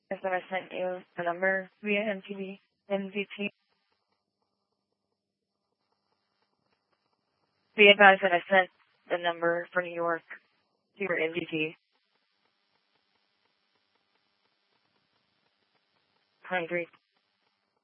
Is that I sent you the number via MVP. Be advised that I sent the number for New York to your MVP. Hungry.